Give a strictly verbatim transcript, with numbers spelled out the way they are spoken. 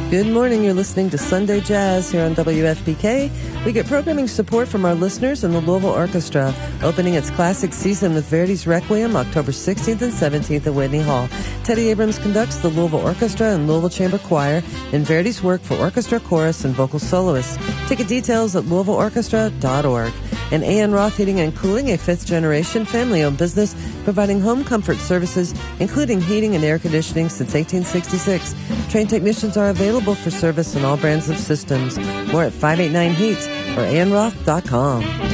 Good morning. You're listening to Sunday Jazz here on W F P K. We get programming support from our listeners and the Louisville Orchestra, opening its classic season with Verdi's Requiem October sixteenth and seventeenth at Whitney Hall. Teddy Abrams conducts the Louisville Orchestra and Louisville Chamber Choir in Verdi's work for orchestra, chorus, and vocal soloists. Ticket details at louisville orchestra dot org. And A N Roth Heating and Cooling, a fifth-generation family-owned business providing home comfort services, including heating and air conditioning since eighteen sixty-six. Trained technicians are available for service on all brands of systems. More at five eight nine heat or a n roth dot com.